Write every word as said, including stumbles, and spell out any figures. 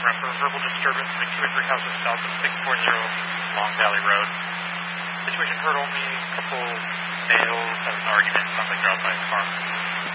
camera for verbal disturbance in the two or three houses south of six forty Long Valley Road. Situation heard only a couple males having an argument. Sounds like they're outside the car.